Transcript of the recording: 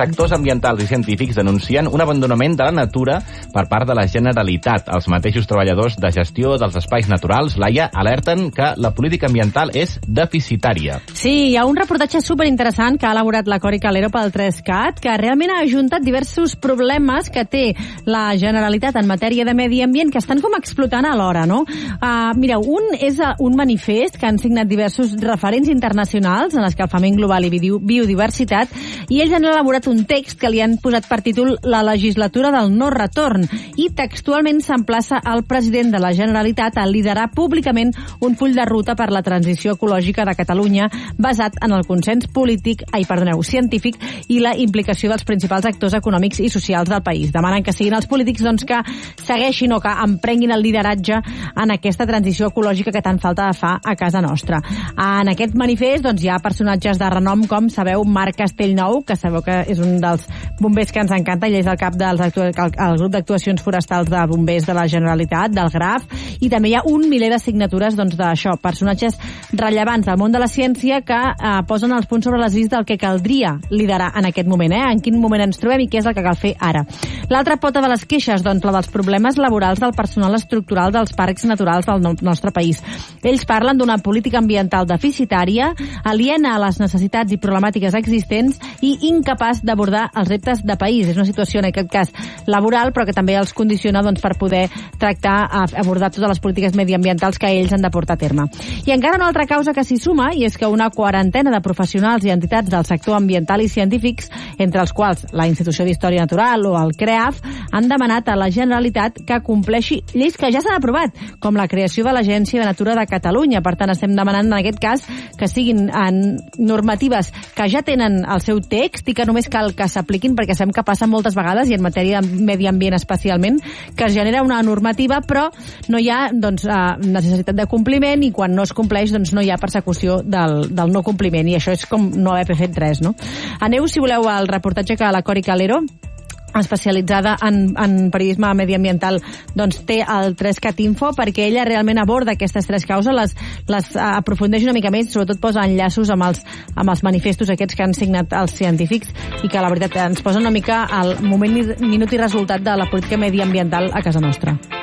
actors ambientals i científics denuncien un abandonament de la natura per part de la Generalitat. Els mateixos treballadors de gestió dels espais naturals, Laia, alerten que la política ambiental és deficitària. Sí, hi ha un reportatge superinteressant que ha elaborat la Cori Calero pel 3CAT, que realment ha ajuntat diversos problemes que té la Generalitat en matèria de medi ambient que estan com explotant alhora, no? Mireu, un és un manifest que han signat diversos referents internacionals en l'escalfament global i biodiversitat, i ells han elaborat un text que li han posat per títol La legislatura del no retorn, i textualment s'emplaça al president de la Generalitat a liderar públicament un full de ruta per la transició ecològica de Catalunya basat en el consens científic i la implicació dels principals actors econòmics i socials del país. Demanen que siguin els polítics que segueixin o que emprenguin el lideratge en aquesta transició ecològica que tant falta fa a casa nostra. En aquest manifest hi ha personatges de renom com, sabeu, Marc Castellnou, que sabeu que és un dels bombers que ens encanta, ell és el cap del grup d'actuacions forestals de bombers de la Generalitat, del GRAF, i també hi ha un miler de signatures d'això, personatges rellevants del món de la ciència que posen els punts sobre les is del que caldria liderar en aquest moment, en quin moment ens trobem i què és el que cal fer ara. L'altra pota de les queixes, la dels problemes laborals del personal estructural dels parcs naturals del nostre país. Ells parlen d'una política ambiental deficitària, aliena a les necessitats i problemàtiques existents i incapaç d'abordar els reptes de país. És una situació, en aquest cas, laboral, però que també els condiciona per poder tractar, abordar totes les polítiques mediambientals que ells han de portar a terme. I encara una altra causa que s'hi suma, i és que una quarantena de professionals i entitats del sector ambiental i científics, entre els quals la Institució d'Història Natural o el CREAF, han demanat a la Generalitat que compleixi lleis que ja s'han aprovat, com la creació de l'Agència de Natura de Catalunya. Per tant, estem demanant en aquest cas que siguin normatives que ja tenen el seu text i que només cal que s'apliquin, perquè sabem que passa moltes vegades, i en matèria de medi ambient especialment, que es genera una normativa però no hi ha necessitat de compliment, i quan no es compleix no hi ha persecució del no compliment, i això és com no haver fet res, no? Aneu, si voleu, al reportatge que la Cori Calero, especialitzada en periodisme mediambiental, té el 3CAT Info, perquè ella realment aborda aquestes tres causes, les aprofundeix una mica més, sobretot posa enllaços amb els manifestos aquests que han signat els científics, i que la veritat ens posa una mica al moment, minut i resultat de la política mediambiental a casa nostra.